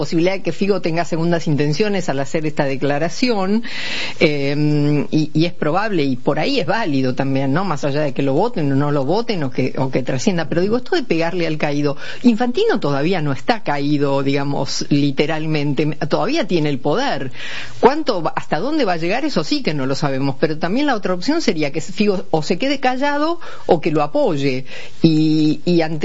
posibilidad de que Figo tenga segundas intenciones al hacer esta declaración, y es probable, y por ahí es válido también, ¿no? Más allá de que lo voten o no lo voten, o que trascienda. Pero digo, esto de pegarle al caído, Infantino todavía no está caído, digamos, literalmente, todavía tiene el poder. ¿Hasta dónde va a llegar? Eso sí que no lo sabemos, pero también la otra opción sería que Figo o se quede callado o que lo apoye, y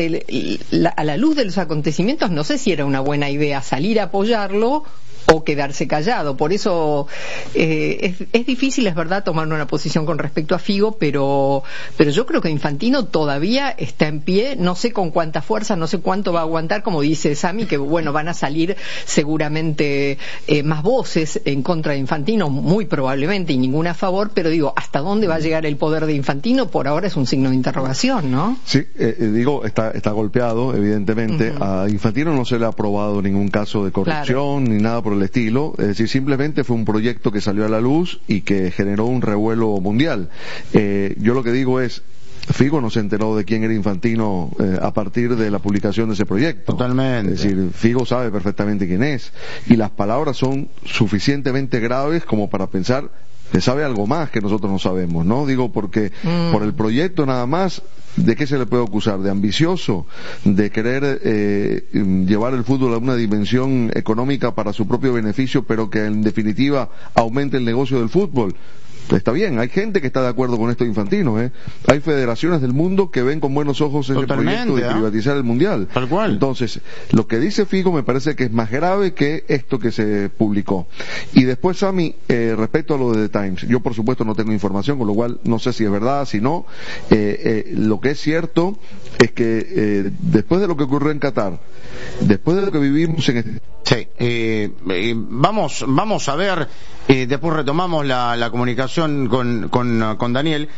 a la luz de los acontecimientos no sé si era una buena idea salir a apoyarlo o quedarse callado. Por eso es difícil, es verdad, tomar una posición con respecto a Figo, pero yo creo que Infantino todavía está en pie, no sé con cuánta fuerza, no sé cuánto va a aguantar, como dice Sami, que bueno, van a salir seguramente más voces en contra de Infantino, muy probablemente, y ninguna a favor, pero digo, ¿hasta dónde va a llegar el poder de Infantino? Por ahora es un signo de interrogación, ¿no? Sí, está golpeado, evidentemente. A Infantino no se le ha aprobado ningún caso de corrupción, ni nada por el estilo, es decir, simplemente fue un proyecto que salió a la luz y que generó un revuelo mundial. Yo lo que digo es, Figo no se enteró de quién era Infantino a partir de la publicación de ese proyecto. Totalmente. Es decir, Figo sabe perfectamente quién es, y las palabras son suficientemente graves como para pensar que sabe algo más que nosotros no sabemos, ¿no? Digo, porque por el proyecto nada más, ¿de qué se le puede acusar? ¿De ambicioso? ¿De querer llevar el fútbol a una dimensión económica para su propio beneficio, pero que en definitiva aumente el negocio del fútbol? Está bien, hay gente que está de acuerdo con esto de Infantino, Hay federaciones del mundo que ven con buenos ojos ese proyecto de privatizar el Mundial. Tal cual. Entonces, lo que dice Figo me parece que es más grave que esto que se publicó. Y después, Sami, respecto a lo de The Times, yo por supuesto no tengo información, con lo cual no sé si es verdad, si no. Lo que es cierto es que después de lo que ocurrió en Qatar, después de lo que vivimos en Sí, vamos a ver, después retomamos la comunicación con Daniel.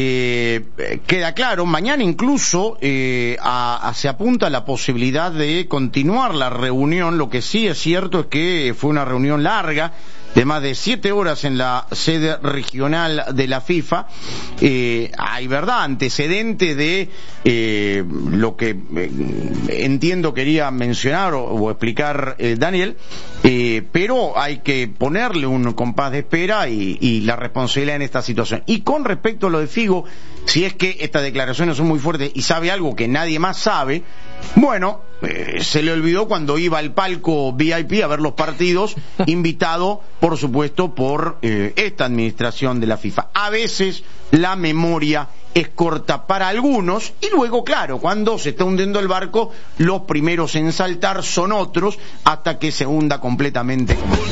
Queda claro, mañana incluso se apunta la posibilidad de continuar la reunión. Lo que sí es cierto es que fue una reunión larga, de más de 7 horas en la sede regional de la FIFA. Hay antecedente de lo que entiendo quería mencionar o explicar Daniel, pero hay que ponerle un compás de espera y la responsabilidad en esta situación. Y con respecto a lo de Figo, si es que estas declaraciones son muy fuertes y sabe algo que nadie más sabe, bueno, se le olvidó cuando iba al palco VIP a ver los partidos, invitado, por supuesto, por esta administración de la FIFA. A veces la memoria es corta para algunos, y luego, claro, cuando se está hundiendo el barco, los primeros en saltar son otros, hasta que se hunda completamente.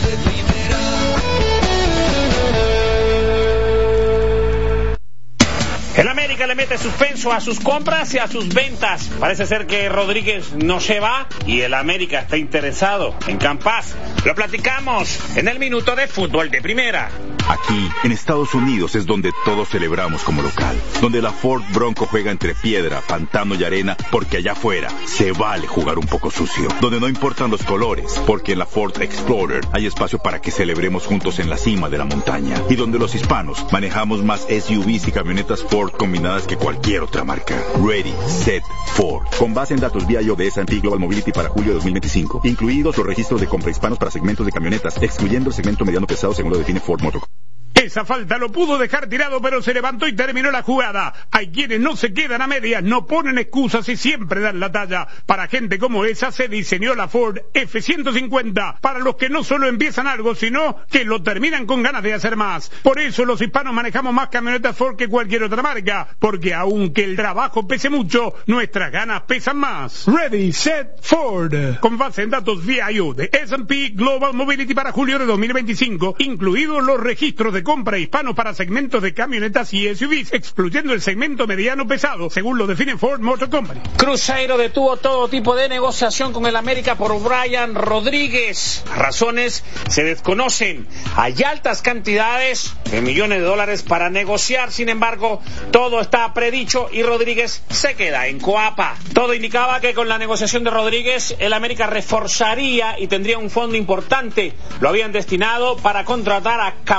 El América le mete suspenso a sus compras y a sus ventas. Parece ser que Rodríguez no se va y el América está interesado en Campas. Lo platicamos en el Minuto de Fútbol de Primera. Aquí, en Estados Unidos, es donde todos celebramos como local. Donde la Ford Bronco juega entre piedra, pantano y arena, porque allá afuera se vale jugar un poco sucio. Donde no importan los colores, porque en la Ford Explorer hay espacio para que celebremos juntos en la cima de la montaña. Y donde los hispanos manejamos más SUVs y camionetas Ford combinadas que cualquier otra marca. Ready, Set, Ford. Con base en datos VIO de S&P Global Mobility para julio de 2025, incluidos los registros de compra hispanos para segmentos de camionetas, excluyendo el segmento mediano pesado según lo define Ford Motor. Esa falta lo pudo dejar tirado, pero se levantó y terminó la jugada. Hay quienes no se quedan a medias, no ponen excusas y siempre dan la talla. Para gente como esa se diseñó la Ford F-150, para los que no solo empiezan algo, sino que lo terminan con ganas de hacer más. Por eso los hispanos manejamos más camionetas Ford que cualquier otra marca, porque aunque el trabajo pese mucho, nuestras ganas pesan más. Ready, Set, Ford. Con base en datos VIO de S&P Global Mobility para julio de 2025, incluidos los registros de compra hispanos para segmentos de camionetas y SUVs, excluyendo el segmento mediano pesado, según lo define Ford Motor Company. Cruzeiro detuvo todo tipo de negociación con el América por Brian Rodríguez. Razones se desconocen. Hay altas cantidades de millones de dólares para negociar, sin embargo, todo está predicho y Rodríguez se queda en Coapa. Todo indicaba que con la negociación de Rodríguez, el América reforzaría y tendría un fondo importante. Lo habían destinado para contratar a Campas,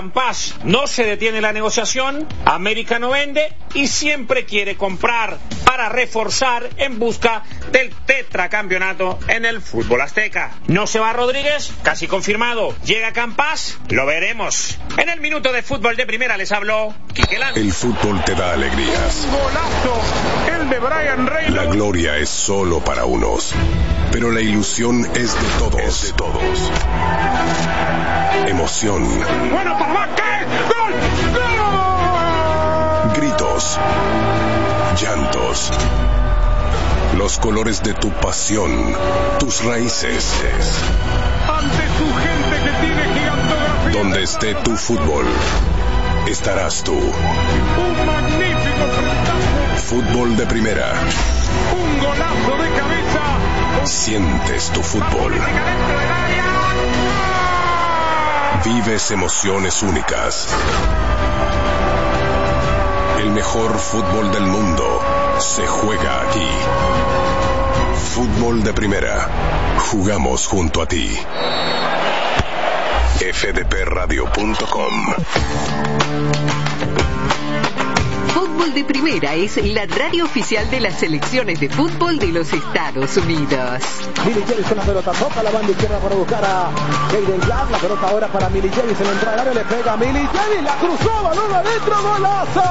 Rodríguez. No se detiene la negociación, América no vende y siempre quiere comprar para reforzar en busca del tetracampeonato en el fútbol azteca. No se va Rodríguez, casi confirmado. Llega Campas, lo veremos. En el minuto de fútbol de primera les habló Quique Lanz. El fútbol te da alegrías. Golazo, el de Brian Reynolds. La gloria es solo para unos, pero la ilusión es de todos. Emoción. Bueno, papá, ¿qué? ¡Gol! ¡Gol! Gritos. Llantos. Los colores de tu pasión, tus raíces. Ante su gente que tiene gigantografía. Donde esté tu fútbol, estarás tú. Un magnífico frentazo. Fútbol de primera. Un golazo de cabeza. Sientes tu fútbol. Vives emociones únicas. El mejor fútbol del mundo se juega aquí. Fútbol de primera. Jugamos junto a ti. fdpradio.com. Fútbol de Primera es la radio oficial de las selecciones de fútbol de los Estados Unidos. Milicevic con la pelota, toca la banda izquierda para buscar a Jaden Clark, la pelota ahora para Milicevic, en la entrada del área le pega a Milicevic, la cruzó, balón adentro, golazo.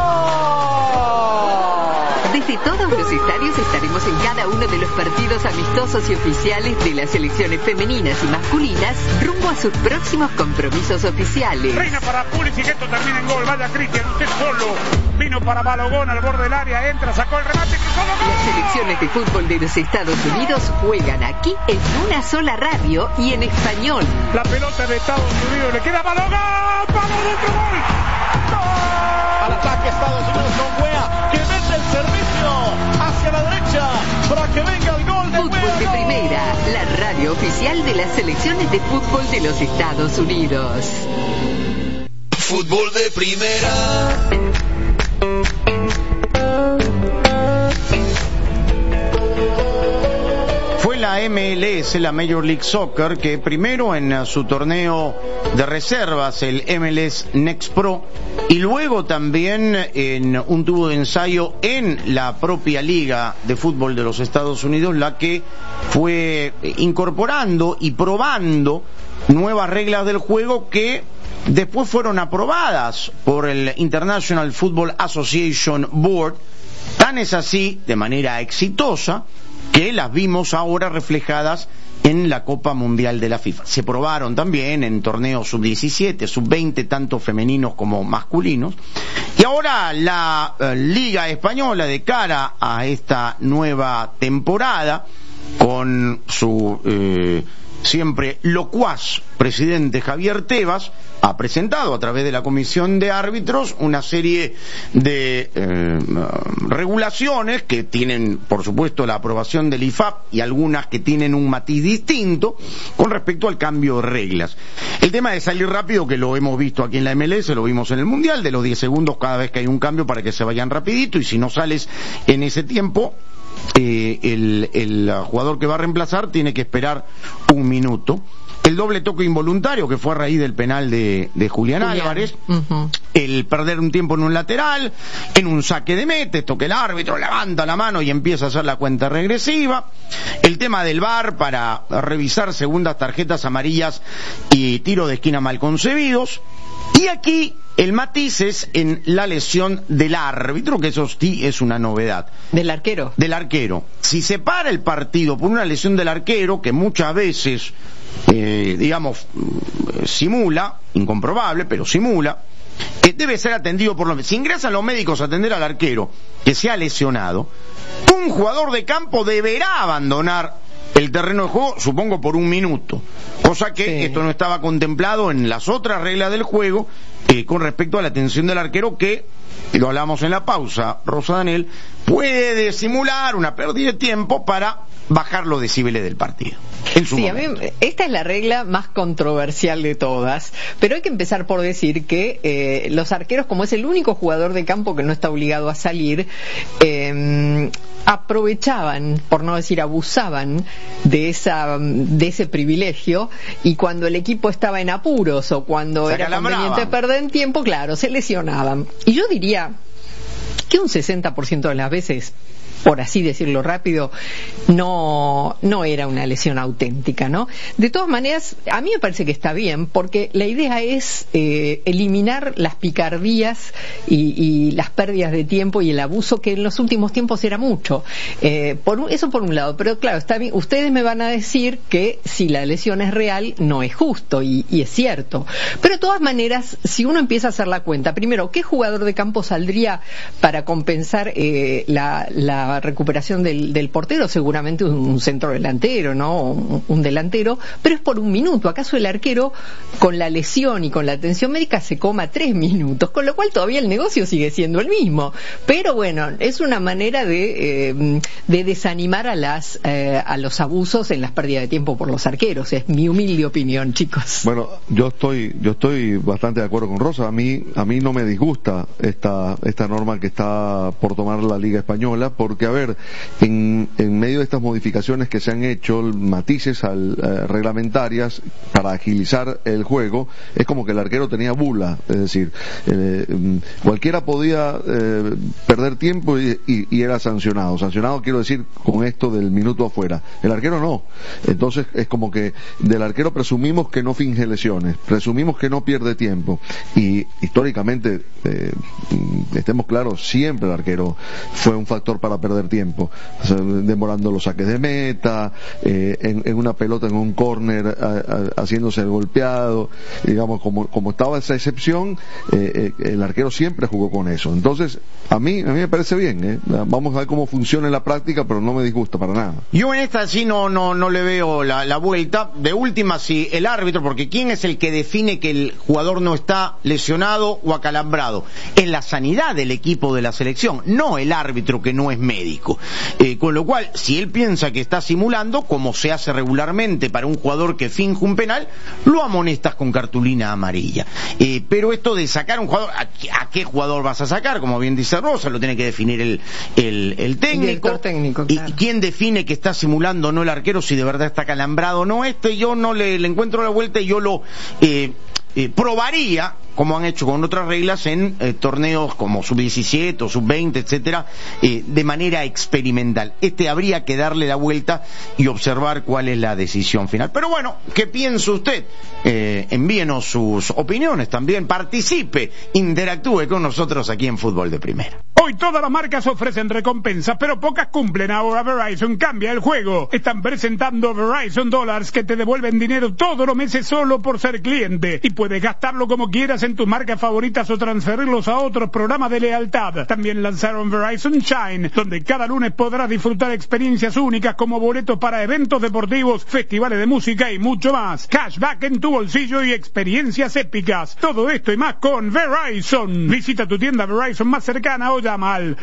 Desde todos los estadios estaremos en cada uno de los partidos amistosos y oficiales de las selecciones femeninas y masculinas rumbo a sus próximos compromisos oficiales. Reina para Pulisic, esto termina en gol, vaya Cristian, usted solo. Vino para Balogón al borde del área, entra, sacó el remate, cruzó el gol. Las selecciones de fútbol de los Estados Unidos juegan aquí en una sola radio y en español. La pelota de Estados Unidos le queda a Balogón, ¡vamos dentro, gol! Al ataque Estados Unidos con Wea, que mete el servicio hacia la derecha para que venga el gol de Fútbol Wea. de Primera, la radio oficial de las selecciones de fútbol de los Estados Unidos. Fútbol de Primera. Fue la MLS, la Major League Soccer, que primero en su torneo de reservas, el MLS Next Pro, y luego también en un tubo de ensayo en la propia Liga de Fútbol de los Estados Unidos, la que fue incorporando y probando nuevas reglas del juego que después fueron aprobadas por el International Football Association Board. Tan es así, de manera exitosa, que las vimos ahora reflejadas en la Copa Mundial de la FIFA. Se probaron también en torneos sub-17, sub-20, tanto femeninos como masculinos. Y ahora la Liga Española, de cara a esta nueva temporada, con su siempre locuaz presidente Javier Tebas, ha presentado a través de la Comisión de Árbitros una serie de regulaciones que tienen, por supuesto, la aprobación del IFAB y algunas que tienen un matiz distinto con respecto al cambio de reglas. El tema de salir rápido, que lo hemos visto aquí en la MLS, lo vimos en el Mundial, de los 10 segundos cada vez que hay un cambio para que se vayan rapidito, y si no sales en ese tiempo, el jugador que va a reemplazar tiene que esperar un minuto. El doble toque involuntario, que fue a raíz del penal de Julián Álvarez. Uh-huh. El perder un tiempo en un lateral, en un saque de meta, esto que el árbitro levanta la mano y empieza a hacer la cuenta regresiva. El tema del VAR para revisar segundas tarjetas amarillas y tiro de esquina mal concebidos. Y aquí el matiz es en la lesión del árbitro, que eso sí es una novedad. ¿Del arquero? Del arquero. Si se para el partido por una lesión del arquero, que muchas veces, simula, incomprobable, pero simula, que debe ser atendido por los médicos. Si ingresan los médicos a atender al arquero que se ha lesionado, un jugador de campo deberá abandonar el terreno de juego, supongo por un minuto, cosa que esto no estaba contemplado en las otras reglas del juego, con respecto a la atención del arquero, que, lo hablamos en la pausa, Rosa Daniel, puede simular una pérdida de tiempo para bajar los decibeles del partido. Sí, a mí, esta es la regla más controversial de todas, pero hay que empezar por decir que los arqueros, como es el único jugador de campo que no está obligado a salir, aprovechaban, por no decir abusaban, de ese privilegio, y cuando el equipo estaba en apuros o cuando era conveniente perder tiempo, claro, se lesionaban. Y yo diría que un 60% de las veces, por así decirlo rápido, no era una lesión auténtica, ¿no? De todas maneras, a mí me parece que está bien, porque la idea es eliminar las picardías y las pérdidas de tiempo y el abuso, que en los últimos tiempos era mucho. Eso por un lado, pero claro, está bien. Ustedes me van a decir que si la lesión es real, no es justo, y es cierto. Pero de todas maneras, si uno empieza a hacer la cuenta, primero, ¿qué jugador de campo saldría para compensar la recuperación del portero? Seguramente un centro delantero, ¿no? Un delantero, pero es por un minuto. ¿Acaso el arquero, con la lesión y con la atención médica, se coma 3 minutos? Con lo cual todavía el negocio sigue siendo el mismo. Pero bueno, es una manera de desanimar a los abusos en las pérdidas de tiempo por los arqueros. Es mi humilde opinión, chicos. Bueno, yo estoy bastante de acuerdo con Rosa. A mí no me disgusta esta norma que está por tomar la Liga Española, porque, a ver, en medio de estas modificaciones que se han hecho, matices reglamentarias para agilizar el juego, es como que el arquero tenía bula, es decir, cualquiera podía perder tiempo y era sancionado. Sancionado quiero decir con esto del minuto afuera. El arquero no. Entonces es como que del arquero presumimos que no finge lesiones, presumimos que no pierde tiempo, y históricamente, estemos claros, siempre el arquero fue un factor para perder tiempo, o sea, demorando los saques de meta, en una pelota en un córner, haciéndose el golpeado, digamos, como estaba esa excepción, el arquero siempre jugó con eso. Entonces a mí me parece bien, vamos a ver cómo funciona en la práctica, pero no me disgusta para nada. Yo en esta sí no le veo la vuelta. De última, si el árbitro, porque ¿quién es el que define que el jugador no está lesionado o acalambrado? Es la sanidad del equipo de la selección, no el árbitro, que no es médico. Con lo cual, si él piensa que está simulando, como se hace regularmente para un jugador que finge un penal, lo amonestas con cartulina amarilla. Pero esto de sacar un jugador, ¿a qué jugador vas a sacar? Como bien dice Rosa, lo tiene que definir el técnico. El técnico, claro. ¿Y quién define que está simulando o no el arquero, si de verdad está acalambrado o no? Yo no le encuentro la vuelta, y yo lo probaría, como han hecho con otras reglas en torneos como sub-17 o sub-20, etcétera, de manera experimental. Habría que darle la vuelta y observar cuál es la decisión final. Pero bueno, ¿qué piensa usted? Envíenos sus opiniones también, participe, interactúe con nosotros aquí en Fútbol de Primera. Hoy todas las marcas ofrecen recompensas, pero pocas cumplen. Ahora Verizon cambia el juego. Están presentando Verizon Dollars, que te devuelven dinero todos los meses solo por ser cliente, y puedes gastarlo como quieras en tus marcas favoritas o transferirlos a otros programas de lealtad. También lanzaron Verizon Shine, donde cada lunes podrás disfrutar experiencias únicas como boletos para eventos deportivos, festivales de música y mucho más. Cashback en tu bolsillo y experiencias épicas. Todo esto y más con Verizon. Visita tu tienda Verizon más cercana o llama al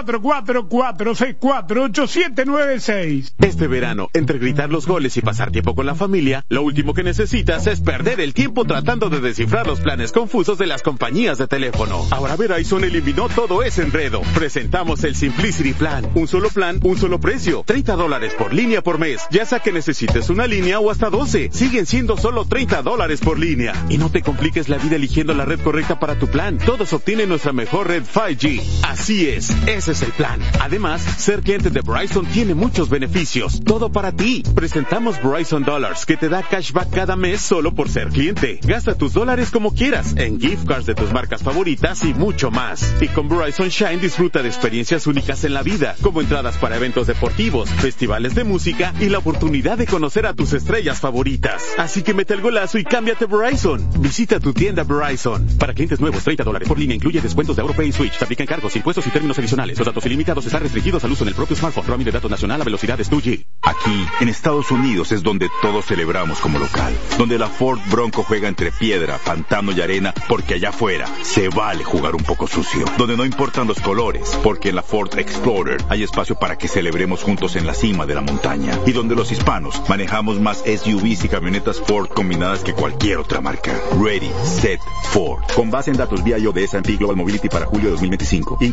844-464-8796. Este verano, entre gritar los goles y pasar tiempo con la familia, lo último que necesitas es perder el tiempo tratando de descifrar los planes confusos de las compañías de teléfono. Ahora Verizon eliminó todo ese enredo. Presentamos el Simplicity Plan. Un solo plan, un solo precio. $30 por línea por mes. Ya sea que necesites una línea o hasta 12. Siguen siendo solo $30 por línea. Y no te compliques la vida eligiendo la red correcta para tu plan. Todos obtienen nuestra mejor red 5G. Así es, ese es el plan. Además, ser cliente de Verizon tiene muchos beneficios. Todo para ti. Presentamos Verizon Dollars, que te da cashback cada mes solo por ser cliente. Gasta tus dólares como quieras, en gift cards de tus marcas favoritas y mucho más. Y con Verizon Shine disfruta de experiencias únicas en la vida, como entradas para eventos deportivos, festivales de música y la oportunidad de conocer a tus estrellas favoritas. Así que mete el golazo y cámbiate a Verizon. Visita tu tienda Verizon. Para clientes nuevos, $30 por línea incluye descuentos de AutoPay y Switch. Se aplican cargos, impuestos y términos adicionales. Los datos ilimitados están restringidos al uso en el propio smartphone. Roaming de datos nacional a velocidades 2G. Aquí, en Estados Unidos, es donde todos celebramos como local. Donde la Ford Bronco juega entre piedra, pantano y arena, porque allá afuera se vale jugar un poco sucio. Donde no importan los colores, porque en la Ford Explorer hay espacio para que celebremos juntos en la cima de la montaña. Y donde los hispanos manejamos más SUVs y camionetas Ford combinadas que cualquier otra marca. Ready, Set, Ford. Con base en datos vía iOS S&P Global Mobility para julio de 2025. Incluye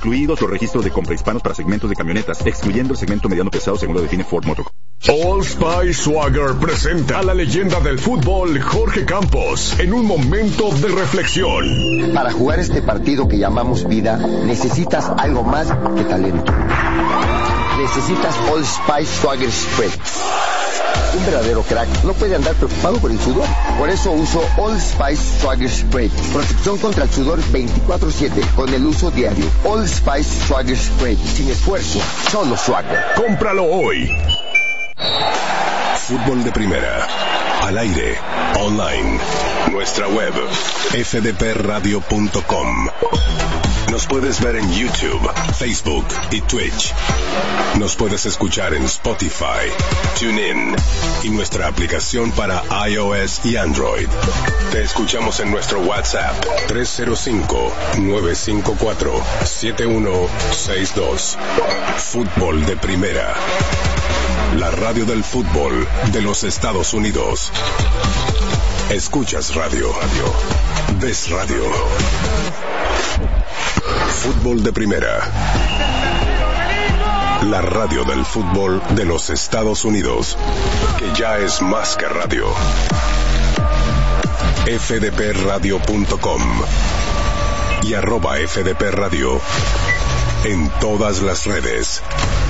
incluidos los registros de compra hispanos para segmentos de camionetas, excluyendo el segmento mediano pesado según lo define Ford Motor. Old Spice Swagger presenta a la leyenda del fútbol Jorge Campos en un momento de reflexión. Para jugar este partido que llamamos vida, necesitas algo más que talento. Necesitas Old Spice Swagger Spread. Un verdadero crack no puede andar preocupado por el sudor. Por eso uso Old Spice Swagger Spray. Protección contra el sudor 24/7 con el uso diario. Old Spice Swagger Spray. Sin esfuerzo, solo Swagger. Cómpralo hoy. Fútbol de Primera. Al aire. Online. Nuestra web. fdpradio.com. Nos puedes ver en YouTube, Facebook y Twitch. Nos puedes escuchar en Spotify, TuneIn y nuestra aplicación para iOS y Android. Te escuchamos en nuestro WhatsApp 305-954-7162. Fútbol de Primera. La radio del fútbol de los Estados Unidos. Escuchas radio. Ves radio. Fútbol de Primera. La radio del fútbol de los Estados Unidos, que ya es más que radio. fdpradio.com y @fdpradio en todas las redes.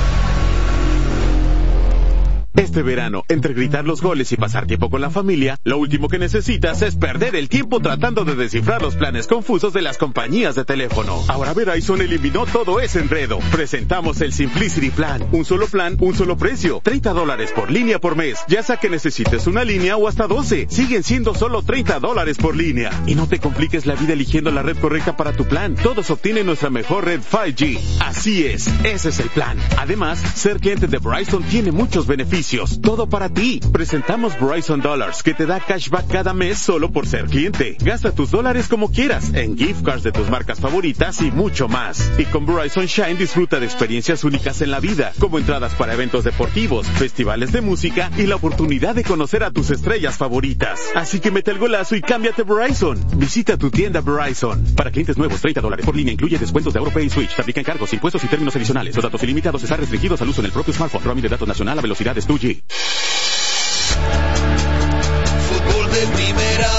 Este verano, entre gritar los goles y pasar tiempo con la familia, lo último que necesitas es perder el tiempo tratando de descifrar los planes confusos de las compañías de teléfono. Ahora Verizon eliminó todo ese enredo. Presentamos el Simplicity Plan. Un solo plan, un solo precio. $30 por línea por mes. Ya sea que necesites una línea o hasta 12. Siguen siendo solo $30 por línea. Y no te compliques la vida eligiendo la red correcta para tu plan. Todos obtienen nuestra mejor red 5G. Así es, ese es el plan. Además, ser cliente de Verizon tiene muchos beneficios. Todo para ti. Presentamos Verizon Dollars, que te da cashback cada mes solo por ser cliente. Gasta tus dólares como quieras, en gift cards de tus marcas favoritas y mucho más. Y con Verizon Shine disfruta de experiencias únicas en la vida, como entradas para eventos deportivos, festivales de música y la oportunidad de conocer a tus estrellas favoritas. Así que mete el golazo y cámbiate a Verizon. Visita tu tienda Verizon. Para clientes nuevos, $30 por línea incluye descuentos de AuroPay y Switch. Se aplican cargos, impuestos y términos adicionales. Los datos ilimitados están restringidos al uso en el propio smartphone. Roaming de datos nacional a velocidades 2G. Fútbol de Primera.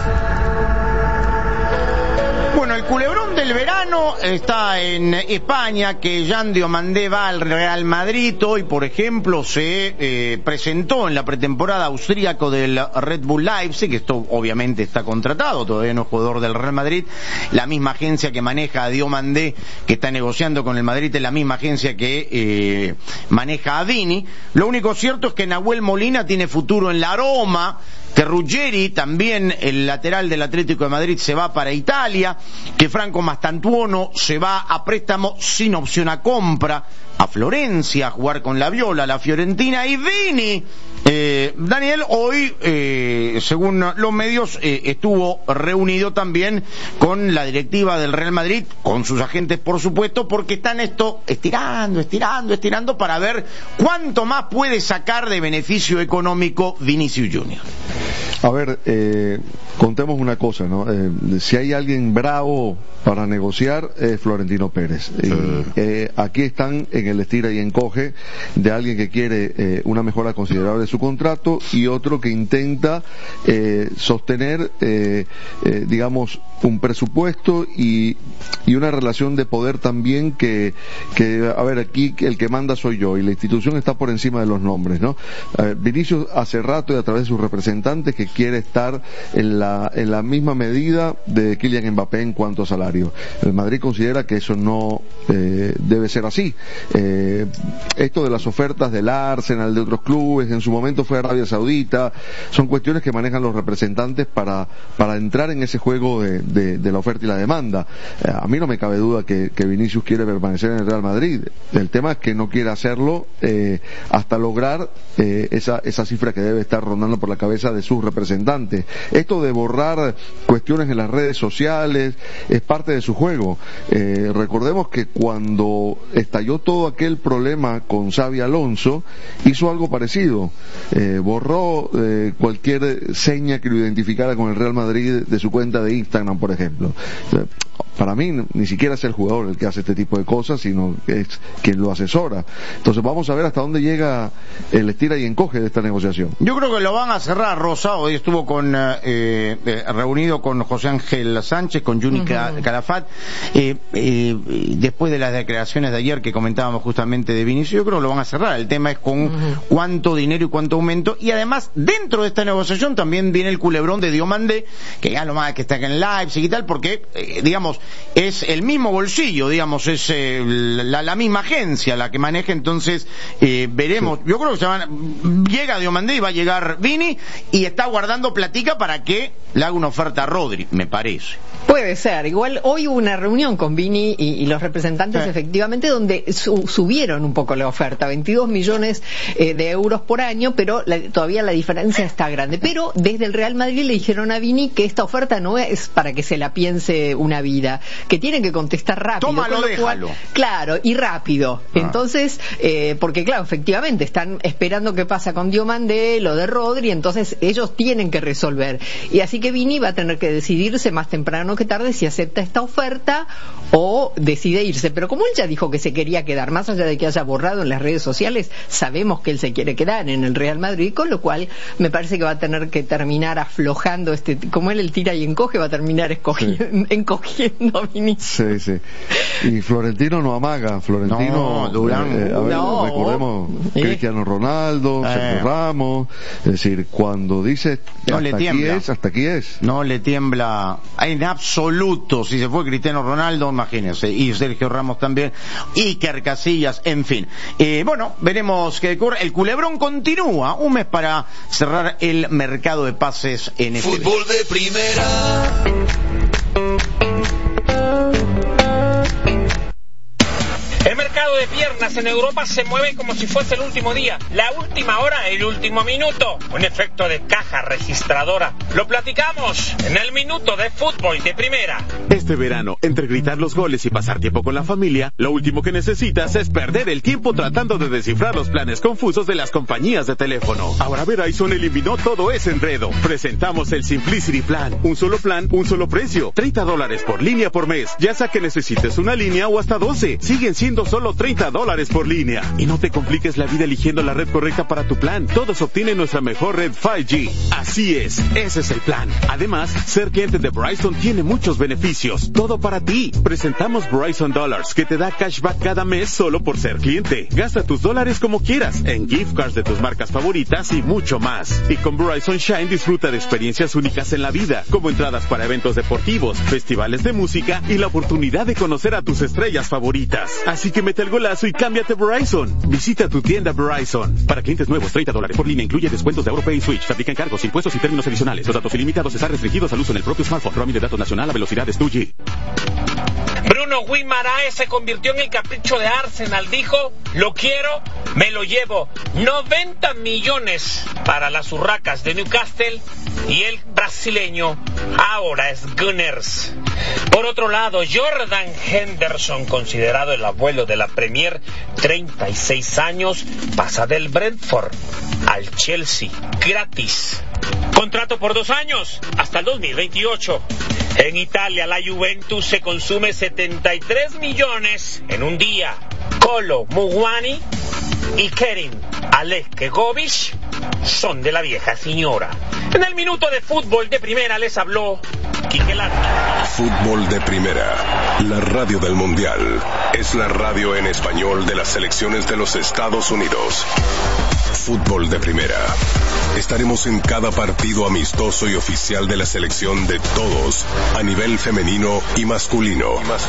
Bueno, el culebrón del verano está en España, que Jean Diomandé va al Real Madrid. Hoy, por ejemplo, se presentó en la pretemporada austríaco del Red Bull Leipzig, que esto obviamente está contratado, todavía no es jugador del Real Madrid. La misma agencia que maneja a Diomandé, que está negociando con el Madrid, es la misma agencia que maneja a Vini. Lo único cierto es que Nahuel Molina tiene futuro en la Roma, que Ruggeri, también el lateral del Atlético de Madrid, se va para Italia, que Franco Mastantuono se va a préstamo sin opción a compra a Florencia a jugar con la Viola, la Fiorentina. Y Vini, Daniel, hoy, según los medios, estuvo reunido también con la directiva del Real Madrid, con sus agentes, por supuesto, porque están estirando para ver cuánto más puede sacar de beneficio económico Vinicius Junior. A ver, contemos una cosa, ¿no? Si hay alguien bravo para negociar, es Florentino Pérez. Aquí están en el estira y encoge de alguien que quiere una mejora considerable de su contrato y otro que intenta sostener, digamos, un presupuesto y una relación de poder también que, a ver, aquí el que manda soy yo y la institución está por encima de los nombres, ¿no? Vinicius hace rato y a través de sus representantes que quiere estar en la misma medida de Kylian Mbappé en cuanto a salario. El Madrid considera que eso no debe ser así. Esto de las ofertas del Arsenal, de otros clubes, en su momento fue Arabia Saudita, son cuestiones que manejan los representantes para entrar en ese juego de la oferta y la demanda. A mí no me cabe duda que Vinicius quiere permanecer en el Real Madrid. El tema es que no quiere hacerlo hasta lograr esa cifra que debe estar rondando por la cabeza de sus representantes. Esto de borrar cuestiones en las redes sociales es parte de su juego. Recordemos que cuando estalló todo aquel problema con Xabi Alonso, hizo algo parecido. Borró cualquier seña que lo identificara con el Real Madrid de su cuenta de Instagram, por ejemplo. para mí ni siquiera es el jugador el que hace este tipo de cosas, sino que es quien lo asesora. Entonces vamos a ver hasta dónde llega el estira y encoge de esta negociación. Yo creo que lo van a cerrar, Rosa. Hoy estuvo reunido con José Ángel Sánchez, con Juni Calafat, después de las declaraciones de ayer que comentábamos justamente de Vinicius. Yo creo que lo van a cerrar. El tema es con cuánto dinero y cuánto aumento, y además dentro de esta negociación también viene el culebrón de Diomandé, que ya lo más que está acá en Leipzig y tal, porque digamos es el mismo bolsillo, digamos es la misma agencia la que maneja. Entonces veremos. Yo creo que llega Diomandé y va a llegar Vini, y está guardando platica para que le haga una oferta a Rodri, me parece. Puede ser. Igual hoy hubo una reunión con Vini y los representantes, efectivamente, donde subieron un poco la oferta, 22 millones de euros por año, pero todavía la diferencia está grande. Pero desde el Real Madrid le dijeron a Vini que esta oferta no es para que se la piense una vida, que tienen que contestar rápido. Tómalo, déjalo. Claro, y rápido. Entonces, porque claro, efectivamente, están esperando qué pasa con Diomandé, lo de Rodri, entonces ellos tienen que resolver. Y así que Vini va a tener que decidirse más temprano que tarde si acepta esta oferta o decide irse. Pero como él ya dijo que se quería quedar, más allá de que haya borrado en las redes sociales, sabemos que él se quiere quedar en el Real Madrid, con lo cual me parece que va a tener que terminar aflojando como él el tira y encoge, va a terminar encogiendo a Vinicius. Sí. Y Florentino no amaga. Florentino, recordemos Cristiano Ronaldo, Sergio Ramos, es decir, cuando dice hasta aquí es. No le tiembla en absoluto. Si se fue Cristiano Ronaldo, imagínense, y Sergio Ramos también, Iker Casillas, en fin. Bueno, veremos qué ocurre. El culebrón continúa, un mes para cerrar el mercado de pases en el fútbol de primera. El mercado de piernas en Europa se mueve como si fuese el último día, la última hora, el último minuto. Un efecto de caja registradora. Lo platicamos en el minuto de fútbol de primera. Este verano, entre gritar los goles y pasar tiempo con la familia, lo último que necesitas es perder el tiempo tratando de descifrar los planes confusos de las compañías de teléfono. Ahora Verizon eliminó todo ese enredo. Presentamos el Simplicity Plan. Un solo plan, un solo precio. $30 por línea por mes. Ya sea que necesites una línea o hasta 12. Siguen siendo solo $30 por línea. Y no te compliques la vida eligiendo la red correcta para tu plan. Todos obtienen nuestra mejor red 5G. Así es, ese es el plan. Además, ser cliente de Verizon tiene muchos beneficios. Todo para ti. Presentamos Verizon Dollars, que te da cashback cada mes solo por ser cliente. Gasta tus dólares como quieras, en gift cards de tus marcas favoritas y mucho más. Y con Verizon Shine disfruta de experiencias únicas en la vida, como entradas para eventos deportivos, festivales de música y la oportunidad de conocer a tus estrellas favoritas. Así que mete el golazo y cámbiate Verizon. Visita tu tienda Verizon. Para clientes nuevos, $30 por línea incluye descuentos de AuroPay y Switch. Se aplican cargos, impuestos y términos adicionales. Los datos ilimitados están restringidos al uso en el propio smartphone. Roaming de datos nacional a velocidades 2G. Bruno Guimaraes se convirtió en el capricho de Arsenal. Dijo, lo quiero, me lo llevo. 90 millones para las urracas de Newcastle, y el brasileño ahora es Gunners. Por otro lado, Jordan Henderson, considerado el abuelo de la Premier, 36 años, pasa del Brentford al Chelsea, gratis. Contrato por 2 años, hasta el 2028. En Italia, la Juventus se consume 73 millones en un día. Kolo Muani y Kerim Alekkegovic son de la vieja señora. En el minuto de fútbol de primera les habló Quique Lara. Fútbol de primera, la radio del mundial. Es la radio en español de las selecciones de los Estados Unidos. Fútbol de primera. Estaremos en cada partido amistoso y oficial de la selección de todos, a nivel femenino y masculino.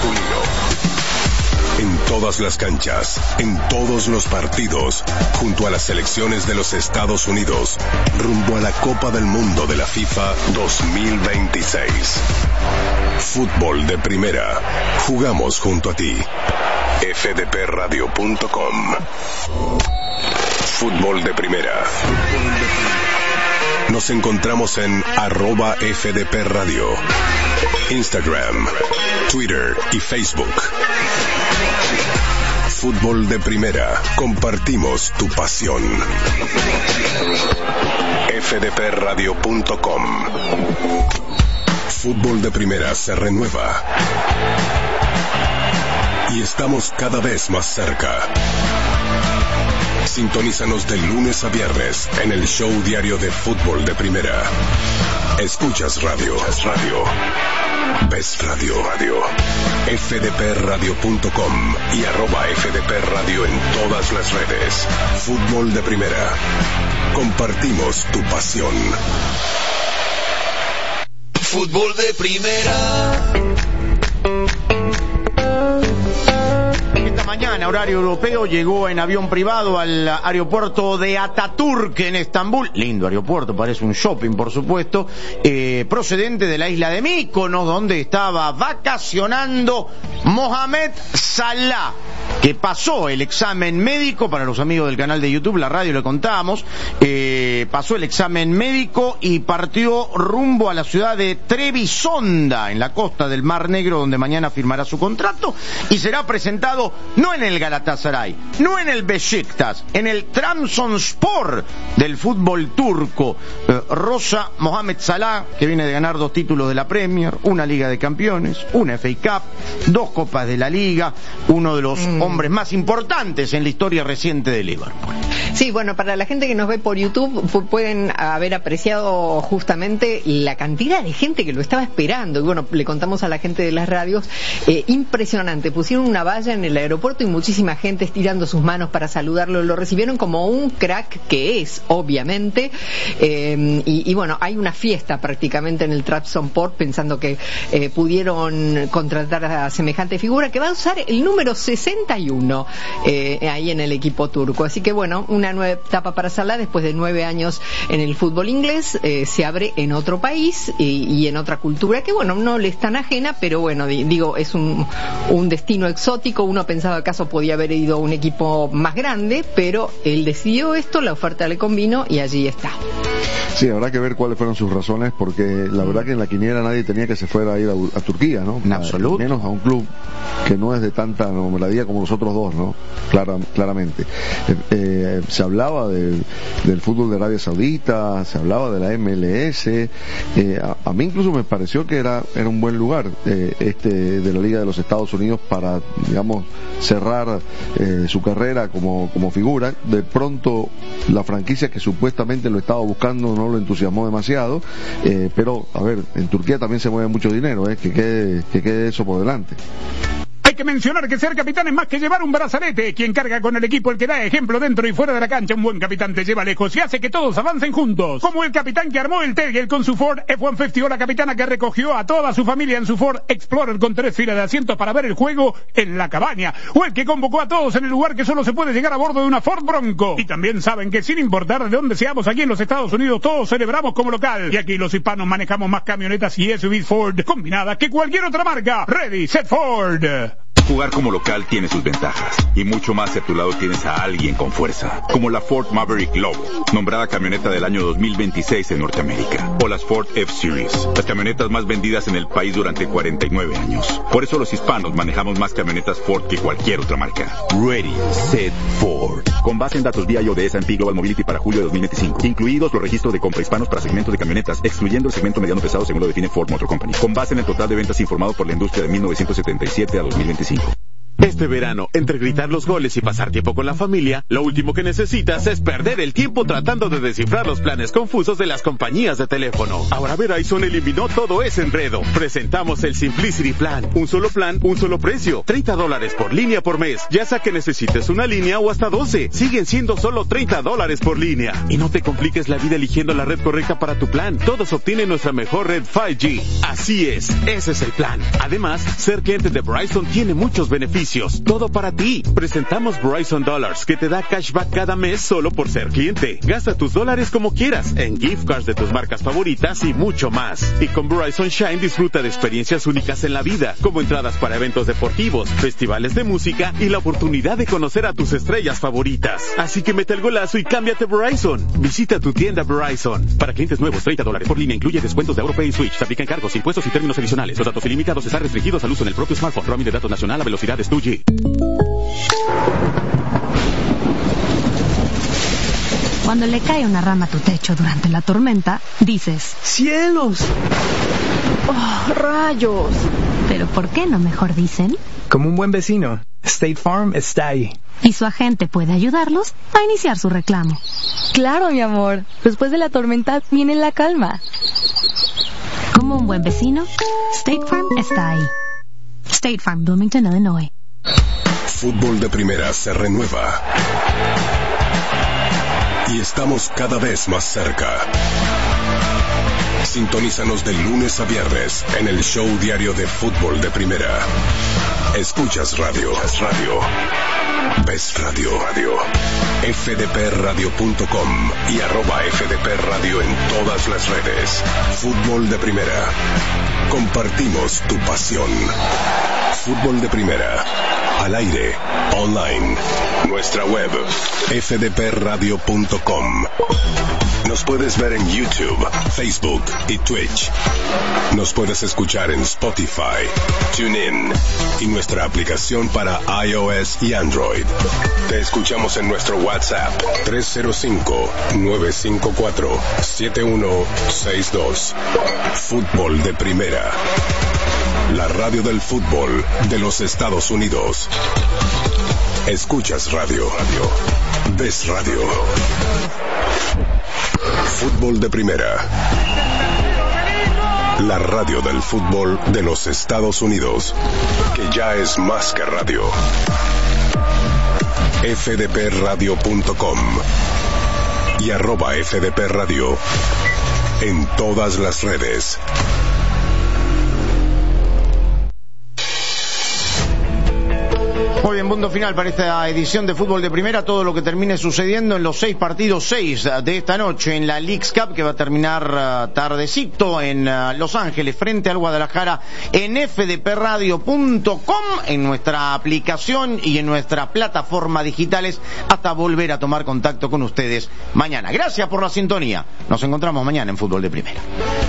En todas las canchas, en todos los partidos, junto a las selecciones de los Estados Unidos, rumbo a la Copa del Mundo de la FIFA 2026. Fútbol de primera. Jugamos junto a ti. fdpradio.com. Fútbol de primera. Nos encontramos en @FDPRadio, Instagram, Twitter y Facebook. Fútbol de primera. Compartimos tu pasión. fdpradio.com. Fútbol de primera se renueva. Y estamos cada vez más cerca. Sintonízanos de lunes a viernes en el show diario de fútbol de Primera. Escuchas radio. Ves radio. fdpradio.com y @fdpradio en todas las redes. Fútbol de Primera. Compartimos tu pasión. Fútbol de Primera. Esta mañana, horario europeo, llegó en avión privado al aeropuerto de Atatürk en Estambul. Lindo aeropuerto, parece un shopping, por supuesto. Procedente de la isla de Mykonos, donde estaba vacacionando Mohamed Salah, que pasó el examen médico. Para los amigos del canal de YouTube, la radio, le contamos. Pasó el examen médico y partió rumbo a la ciudad de Trebisonda, en la costa del Mar Negro, donde mañana firmará su contrato y será presentado no en el Galatasaray, no en el Beşiktaş, en el Trabzonspor del fútbol turco. Rosa Mohamed Salah, que viene de ganar 2 títulos de la Premier, una Liga de Campeones, una FA Cup, 2 Copas de la Liga, uno de los hombres más importantes en la historia reciente de Liverpool. Sí, bueno, para la gente que nos ve por YouTube pueden haber apreciado justamente la cantidad de gente que lo estaba esperando. Y bueno, le contamos a la gente de las radios, impresionante. Pusieron una valla en el aeropuerto y muchísima gente estirando sus manos para saludarlo. Lo recibieron como un crack que es, obviamente. Y bueno, hay una fiesta prácticamente en el Trabzonspor, pensando que pudieron contratar a semejante figura que va a usar el número 61 ahí en el equipo turco. Así que bueno, una nueva etapa para Salah después de 9 años en el fútbol inglés. Se abre en otro país y en otra cultura que bueno, no le es tan ajena, pero bueno, digo, es un destino exótico. Uno pensaba acaso podía haber ido a un equipo más grande, pero él decidió esto, la oferta le convino y allí está. Sí, habrá que ver cuáles fueron sus razones, porque la verdad que en la quiniela nadie tenía que se fuera a ir a Turquía, ¿no? En absoluto. Menos a un club que no es de tanta nombradía como los otros dos, ¿no? Claramente. Se hablaba del fútbol de Arabia Saudita, se hablaba de la MLS. A mí incluso me pareció que era un buen lugar de la Liga de los Estados Unidos para, digamos, cerrar su carrera como figura. De pronto la franquicia que supuestamente lo estaba buscando no lo entusiasmó demasiado, pero a ver, en Turquía también se mueve mucho dinero, que quede eso por delante. Hay que mencionar que ser capitán es más que llevar un brazalete. Quien carga con el equipo, el que da ejemplo dentro y fuera de la cancha. Un buen capitán te lleva lejos y hace que todos avancen juntos. Como el capitán que armó el Tegel con su Ford F-150 o la capitana que recogió a toda su familia en su Ford Explorer con 3 filas de asientos para ver el juego en la cabaña. O el que convocó a todos en el lugar que solo se puede llegar a bordo de una Ford Bronco. Y también saben que sin importar de dónde seamos aquí en los Estados Unidos, todos celebramos como local. Y aquí los hispanos manejamos más camionetas y SUVs Ford combinadas que cualquier otra marca. Ready, set, Ford. Jugar como local tiene sus ventajas, y mucho más si a tu lado tienes a alguien con fuerza, como la Ford Maverick Lobo, nombrada camioneta del año 2026 en Norteamérica, o las Ford F-Series, las camionetas más vendidas en el país durante 49 años. Por eso los hispanos manejamos más camionetas Ford que cualquier otra marca. Ready, set, Ford. Con base en datos BIO de S&P Global Mobility para julio de 2025, incluidos los registros de compra hispanos para segmentos de camionetas, excluyendo el segmento mediano pesado según lo define Ford Motor Company, con base en el total de ventas informado por la industria de 1977 a 2025. Este verano, entre gritar los goles y pasar tiempo con la familia, lo último que necesitas es perder el tiempo tratando de descifrar los planes confusos de las compañías de teléfono. Ahora Verizon eliminó todo ese enredo. Presentamos el Simplicity Plan. Un solo plan, un solo precio. $30 por línea por mes. Ya sea que necesites una línea o hasta 12. Siguen siendo solo $30 por línea. Y no te compliques la vida eligiendo la red correcta para tu plan. Todos obtienen nuestra mejor red 5G. Así es, ese es el plan. Además, ser cliente de Verizon tiene muchos beneficios. Todo para ti. Presentamos Verizon Dollars, que te da cashback cada mes solo por ser cliente. Gasta tus dólares como quieras, en gift cards de tus marcas favoritas y mucho más. Y con Verizon Shine disfruta de experiencias únicas en la vida, como entradas para eventos deportivos, festivales de música y la oportunidad de conocer a tus estrellas favoritas. Así que mete el golazo y cámbiate a Verizon. Visita tu tienda Verizon. Para clientes nuevos, $30 por línea incluye descuentos de AutoPay y Switch. Se aplican cargos, impuestos y términos adicionales. Los datos ilimitados están restringidos al uso en el propio smartphone. Roaming de datos nacional a velocidades 2G. Cuando le cae una rama a tu techo durante la tormenta, dices: ¡cielos! ¡Oh, rayos! Pero ¿por qué no mejor dicen? Como un buen vecino, State Farm está ahí. Y su agente puede ayudarlos a iniciar su reclamo. Claro, mi amor. Después de la tormenta viene la calma. Como un buen vecino, State Farm está ahí. State Farm, Bloomington, Illinois. Fútbol de Primera se renueva. Y estamos cada vez más cerca. Sintonízanos de lunes a viernes en el show diario de Fútbol de Primera. Escuchas radio. Ves radio. fdpradio.com y @fdpradio en todas las redes. Fútbol de Primera. Compartimos tu pasión. Fútbol de Primera. Al aire, online, nuestra web, fdpradio.com. Nos puedes ver en YouTube, Facebook y Twitch. Nos puedes escuchar en Spotify, TuneIn y nuestra aplicación para iOS y Android. Te escuchamos en nuestro WhatsApp 305-954-7162. Fútbol de Primera. La radio del fútbol de los Estados Unidos. Escuchas radio. Ves radio. Fútbol de Primera. La radio del fútbol de los Estados Unidos, que ya es más que radio. fdpradio.com y @fdpradio en todas las redes. Muy bien, punto final para esta edición de Fútbol de Primera. Todo lo que termine sucediendo en los 6 partidos, 6 de esta noche en la Leagues Cup, que va a terminar tardecito en Los Ángeles frente al Guadalajara, en fdpradio.com, en nuestra aplicación y en nuestra plataforma digitales, hasta volver a tomar contacto con ustedes mañana. Gracias por la sintonía. Nos encontramos mañana en Fútbol de Primera.